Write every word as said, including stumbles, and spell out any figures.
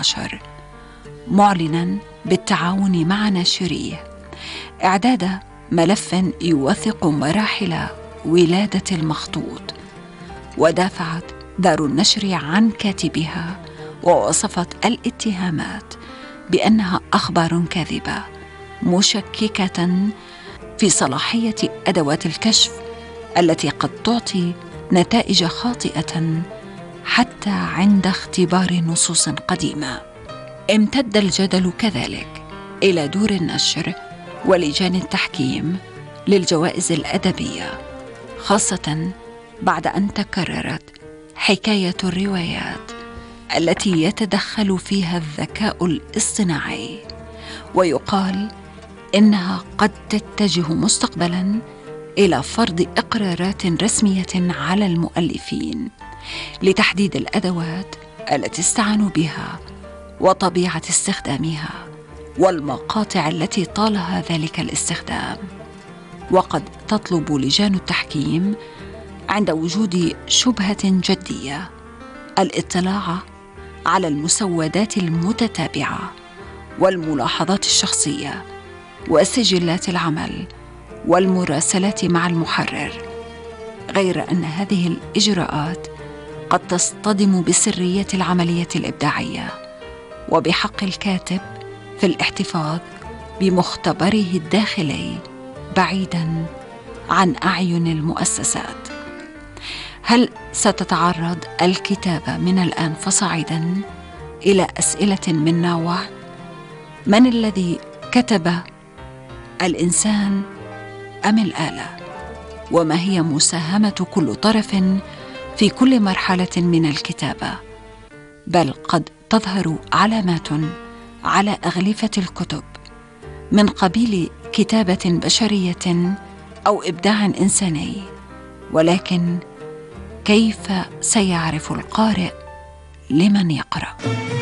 عشر، معلنا بالتعاون مع ناشريه إعداد ملف يوثق مراحل ولادة المخطوط. ودافعت دار النشر عن كاتبها ووصفت الاتهامات بأنها أخبار كاذبة مشككة في صلاحية أدوات الكشف التي قد تعطي نتائج خاطئة حتى عند اختبار نصوص قديمة. امتد الجدل كذلك إلى دور النشر ولجان التحكيم للجوائز الأدبية، خاصة بعد أن تكررت حكاية الروايات التي يتدخل فيها الذكاء الاصطناعي، ويقال إنها قد تتجه مستقبلاً إلى فرض إقرارات رسمية على المؤلفين لتحديد الأدوات التي استعانوا بها وطبيعة استخدامها والمقاطع التي طالها ذلك الاستخدام. وقد تطلب لجان التحكيم عند وجود شبهة جدية الاطلاع على المسودات المتتابعة والملاحظات الشخصية وسجلات العمل والمراسلات مع المحرر، غير أن هذه الإجراءات قد تصطدم بسرية العملية الإبداعية وبحق الكاتب في الاحتفاظ بمختبره الداخلي بعيداً عن أعين المؤسسات. هل ستتعرض الكتابة من الآن فصاعداً إلى أسئلة من نوع: من الذي كتب، الإنسان أم الآلة؟ وما هي مساهمة كل طرف في كل مرحلة من الكتابة؟ بل قد تظهر علامات على أغلفة الكتب من قبيل كتابة بشرية أو إبداع إنساني، ولكن كيف سيعرف القارئ لمن يقرأ؟